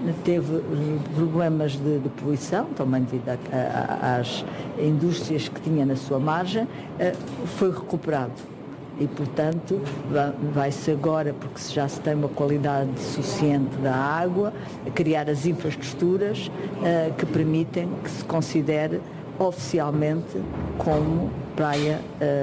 teve problemas de poluição, também devido às indústrias que tinha na sua margem, foi recuperado. E, portanto, vai-se agora, porque já se tem uma qualidade suficiente da água, criar as infraestruturas que permitem que se considere oficialmente como praia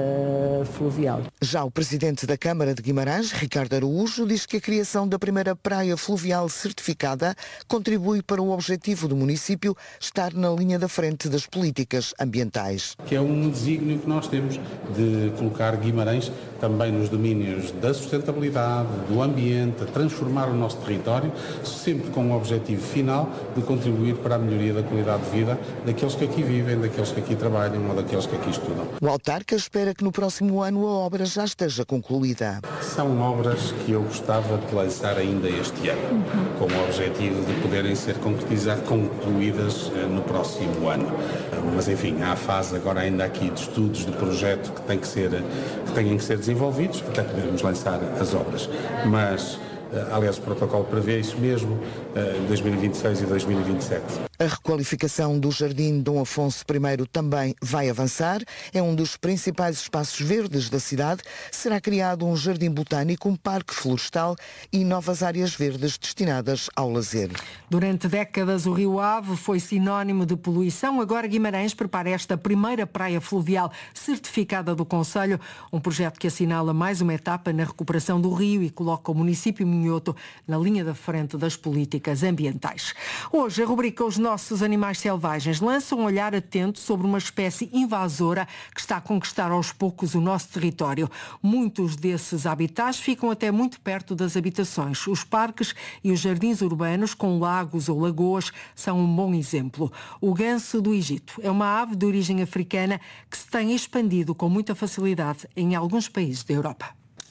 fluvial. Já o presidente da Câmara de Guimarães, Ricardo Araújo, diz que a criação da primeira praia fluvial certificada contribui para o objetivo do município estar na linha da frente das políticas ambientais. Que é um desígnio que nós temos de colocar Guimarães também nos domínios da sustentabilidade, do ambiente, a transformar o nosso território, sempre com o objetivo final de contribuir para a melhoria da qualidade de vida daqueles que aqui vivem, daqueles que aqui trabalham ou daqueles que aqui estudam. O autarca espera que no próximo ano a obra já esteja concluída. São obras que eu gostava de lançar ainda este ano, com o objetivo de poderem ser concluídas no próximo ano. Mas enfim, há a fase agora ainda aqui de estudos de projeto que têm que ser desenvolvidos até podermos lançar as obras. Mas, aliás, o protocolo prevê isso mesmo, 2026 e 2027. A requalificação do Jardim Dom Afonso I também vai avançar. É um dos principais espaços verdes da cidade. Será criado um jardim botânico, um parque florestal e novas áreas verdes destinadas ao lazer. Durante décadas o Rio Ave foi sinónimo de poluição. Agora Guimarães prepara esta primeira praia fluvial certificada do Concelho, um projeto que assinala mais uma etapa na recuperação do rio e coloca o município minhoto na linha da frente das políticas ambientais. Hoje a rubrica Os Nossos Animais Selvagens lança um olhar atento sobre uma espécie invasora que está a conquistar aos poucos o nosso território. Muitos desses habitats ficam até muito perto das habitações. Os parques e os jardins urbanos com lagos ou lagoas são um bom exemplo. O ganso do Egito é uma ave de origem africana que se tem expandido com muita facilidade em alguns países da Europa.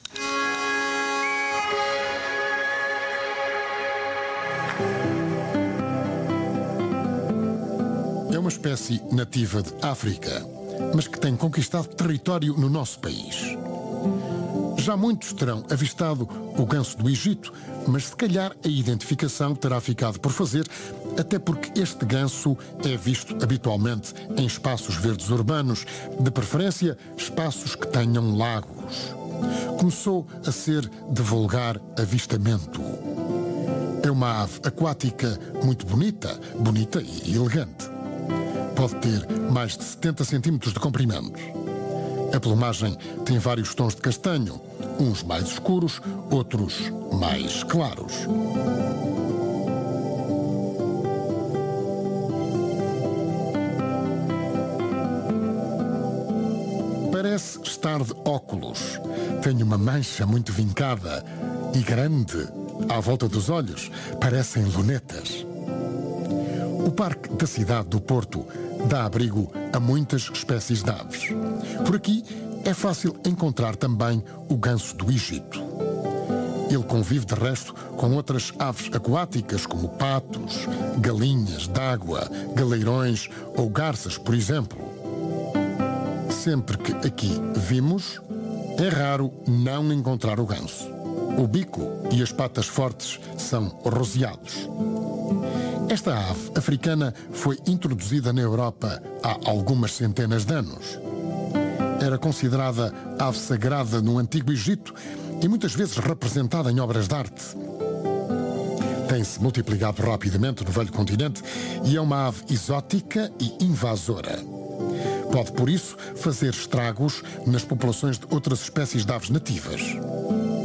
É uma espécie nativa de África, mas que tem conquistado território no nosso país. Já muitos terão avistado o ganso do Egito, mas se calhar a identificação terá ficado por fazer, até porque este ganso é visto habitualmente em espaços verdes urbanos, de preferência espaços que tenham lagos. Começou a ser de vulgar avistamento. É uma ave aquática muito bonita e elegante. Pode ter mais de 70 centímetros de comprimento. A plumagem tem vários tons de castanho, uns mais escuros, outros mais claros. Parece estar de óculos. Tem uma mancha muito vincada e grande à volta dos olhos. Parecem lunetas. O Parque da Cidade do Porto dá abrigo a muitas espécies de aves. Por aqui é fácil encontrar também o ganso do Egito. Ele convive, de resto, com outras aves aquáticas, como patos, galinhas d'água, galeirões ou garças, por exemplo. Sempre que aqui vimos, é raro não encontrar o ganso. O bico e as patas fortes são roseados. Esta ave africana foi introduzida na Europa há algumas centenas de anos. Era considerada ave sagrada no Antigo Egito e muitas vezes representada em obras de arte. Tem-se multiplicado rapidamente no Velho Continente e é uma ave exótica e invasora. Pode, por isso, fazer estragos nas populações de outras espécies de aves nativas.